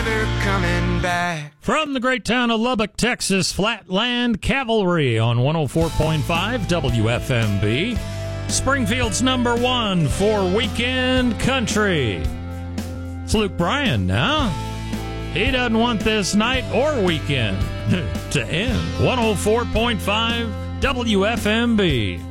coming back. From the great town of Lubbock, Texas, Flatland Cavalry on 104.5 WFMB. Springfield's number one for Weekend Country. It's Luke Bryan now. He doesn't want this night or weekend to end. 104.5 WFMB.